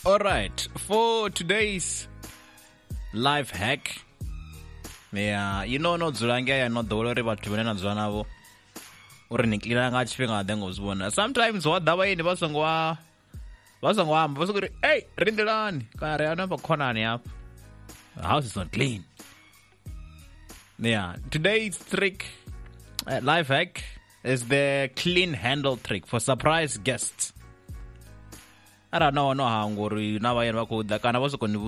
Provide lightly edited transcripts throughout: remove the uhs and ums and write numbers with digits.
All right, for today's life hack, no Zulanga not the worry about Tuana Zanavo or Niklanga Chipinga Dengos one. Sometimes what the way the Basangwa was good. Hey, Rindelan, Kariana Konani up. The house is not clean. Today's trick, life hack, is the clean handle trick for surprise guests. I don't know how I'm going to now. I was going to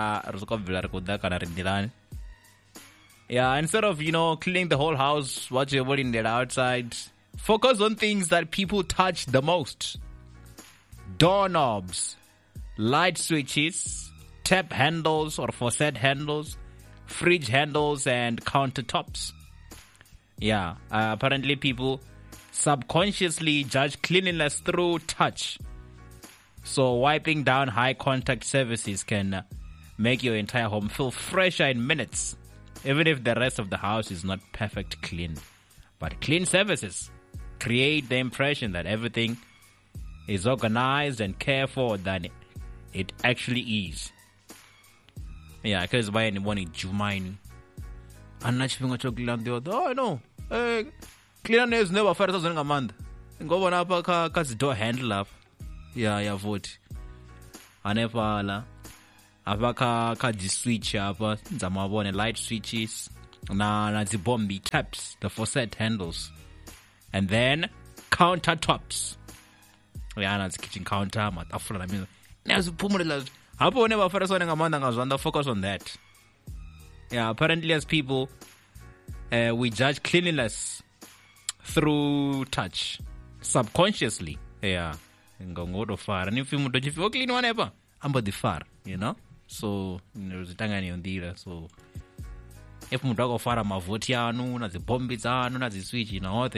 instead of cleaning the whole house, watch everybody in there outside, focus on things that people touch the most: doorknobs, light switches, tap handles or faucet handles, fridge handles, and countertops. Apparently people subconsciously judge cleanliness through touch. So wiping down high contact surfaces can make your entire home feel fresher in minutes, even if the rest of the house is not perfect clean. But clean surfaces create the impression that everything is organized and cared for than it actually is. Because by any morning, do you mind? I'm not sure no. Cleanliness never first a month. Go on up a door handle up. Vote. Anepala. Avaka di switch apa. Zamabone light switches. Na the bombi taps, the faucet handles. And then countertops. Na the kitchen counter. Matafula. I mean, there's pumula. Hapo never first one a month and focus on that. Apparently as people, we judge cleanliness through touch. Subconsciously. Ngongo far. And if you feel clean whatever, I'm the far, So there's a tangani on there. So if you go far, I'm a votiano, na the bombizano, na the switch, what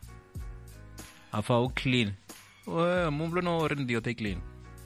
I feel clean. Well, Mumblo no or clean.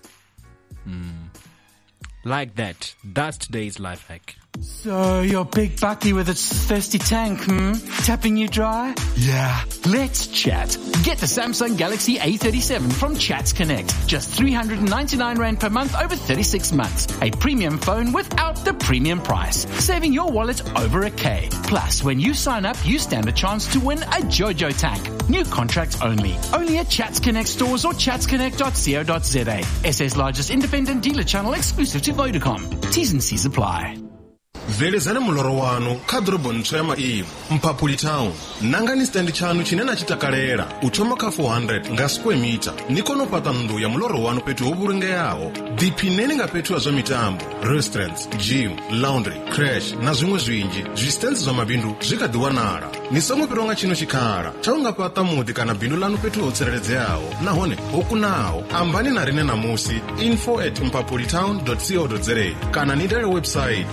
Like that. That's today's life hack. So, your big bucky with its thirsty tank, tapping you dry? Yeah. Let's chat. Get the Samsung Galaxy A37 from Chats Connect. Just 399 Rand per month over 36 months. A premium phone without the premium price. Saving your wallet over $1,000. Plus, when you sign up, you stand a chance to win a JoJo tank. New contracts only. Only at Chats Connect stores or chatsconnect.co.za. SA's largest independent dealer channel exclusive to Vodacom. T's and C's apply. Velezana muloro wanu kadrobo ntsema Eve Mpapuli Town nangani stand chanu chinena chitakalera uchoma ka 400 nga square meter nikono pata ndu ya muloro wanu petu oburenge yawo dipineni nga petu azo mitambo restaurants gym laundry crash na zimwe zwinji zwistands za mabindu zikadiwanara nisomwe pironga chino chikara chaunga pata mudi kana bindu lanu petu otsereleze yawo nahone okunawo ambani na rine na musi info@mpapolitown.co.za kana nidare website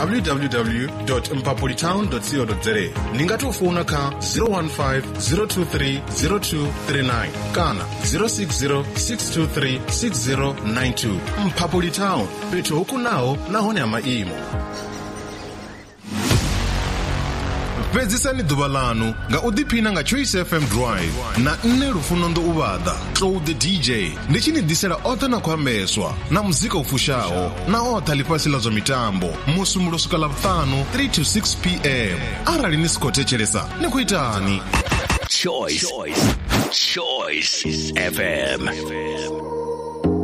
www.mpapolitown.co.za ningatofuna ka 015-023-0239 kana 060-623-6092 Mpapolitown petu okunawo nahone amaimo. Pedzisani dubalanu nga udipina nga Choice FM Drive na nne rufunondo ubada Throw the DJ ndichini disera ota na kwambeswa na muzika ufushao na ota lipasila zo mitambo musumulo sukala 5 3 to 6 p.m. Arali nisikotechelesa nikuitani Choice FM.